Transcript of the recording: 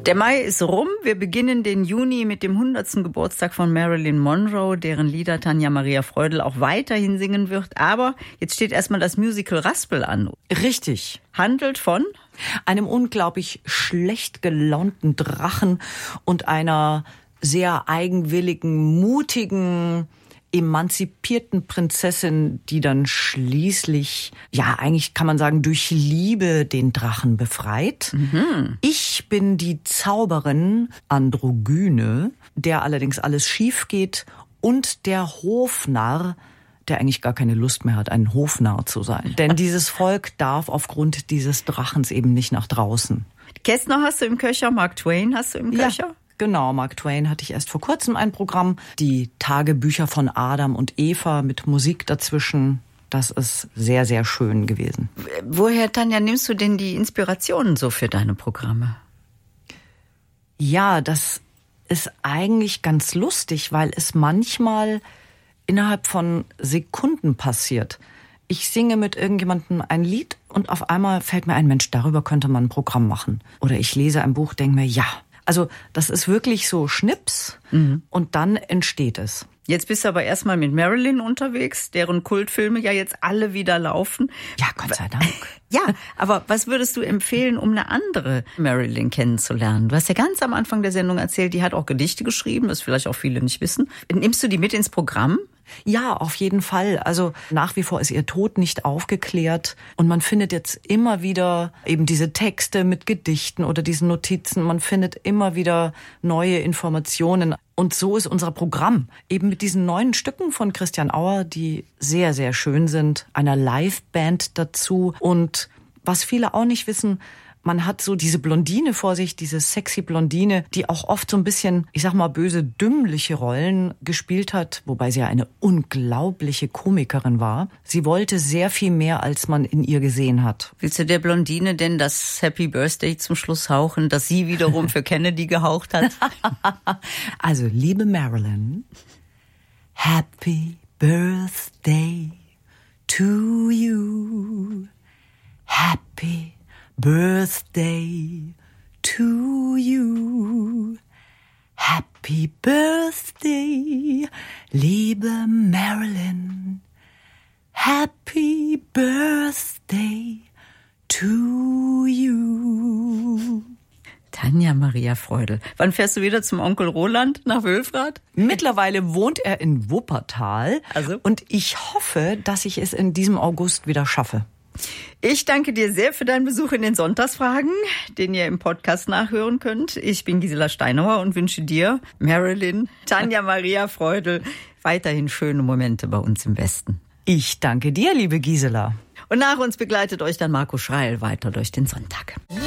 Der Mai ist rum. Wir beginnen den Juni mit dem 100. Geburtstag von Marilyn Monroe, deren Lieder Tanja Maria Freudl auch weiterhin singen wird. Aber jetzt steht erstmal das Musical Raspel an. Richtig. Handelt von einem unglaublich schlecht gelaunten Drachen und einer sehr eigenwilligen, mutigen, emanzipierten Prinzessin, die dann schließlich, ja, eigentlich kann man sagen, durch Liebe den Drachen befreit. Mhm. Ich bin die Zauberin Androgyne, der allerdings alles schief geht, und der Hofnarr, der eigentlich gar keine Lust mehr hat, ein Hofnarr zu sein. Denn dieses Volk darf aufgrund dieses Drachens eben nicht nach draußen. Kästner hast du im Köcher, Mark Twain hast du im Köcher? Ja. Genau, Mark Twain hatte ich erst vor kurzem ein Programm. Die Tagebücher von Adam und Eva mit Musik dazwischen. Das ist sehr, sehr schön gewesen. Woher, Tanja, nimmst du denn die Inspirationen so für deine Programme? Ja, das ist eigentlich ganz lustig, weil es manchmal innerhalb von Sekunden passiert. Ich singe mit irgendjemandem ein Lied und auf einmal fällt mir ein, Mensch, darüber könnte man ein Programm machen. Oder ich lese ein Buch, denke mir, ja. Also das ist wirklich so Schnips und dann entsteht es. Jetzt bist du aber erstmal mit Marilyn unterwegs, deren Kultfilme ja jetzt alle wieder laufen. Ja, Gott sei Dank. Ja, aber was würdest du empfehlen, um eine andere Marilyn kennenzulernen? Du hast ja ganz am Anfang der Sendung erzählt, die hat auch Gedichte geschrieben, das vielleicht auch viele nicht wissen. Nimmst du die mit ins Programm? Ja, auf jeden Fall. Also nach wie vor ist ihr Tod nicht aufgeklärt und man findet jetzt immer wieder eben diese Texte mit Gedichten oder diesen Notizen. Man findet immer wieder neue Informationen. Und so ist unser Programm. Eben mit diesen neuen Stücken von Christian Auer, die sehr, sehr schön sind. Einer Liveband dazu. Und was viele auch nicht wissen, man hat so diese Blondine vor sich, diese sexy Blondine, die auch oft so ein bisschen, ich sag mal, böse, dümmliche Rollen gespielt hat, wobei sie ja eine unglaubliche Komikerin war. Sie wollte sehr viel mehr, als man in ihr gesehen hat. Willst du der Blondine denn das Happy Birthday zum Schluss hauchen, das sie wiederum für Kennedy gehaucht hat? Also, liebe Marilyn, Happy Birthday to you. Happy Birthday to you. Happy Birthday, liebe Marilyn. Happy Birthday to you. Tanja Maria Freudl. Wann fährst du wieder zum Onkel Roland nach Wülfrath? Mittlerweile wohnt er in Wuppertal. Also? Und ich hoffe, dass ich es in diesem August wieder schaffe. Ich danke dir sehr für deinen Besuch in den Sonntagsfragen, den ihr im Podcast nachhören könnt. Ich bin Gisela Steinauer und wünsche dir, Marilyn, Tanja Maria Freudl, weiterhin schöne Momente bei uns im Westen. Ich danke dir, liebe Gisela. Und nach uns begleitet euch dann Marco Schreil weiter durch den Sonntag.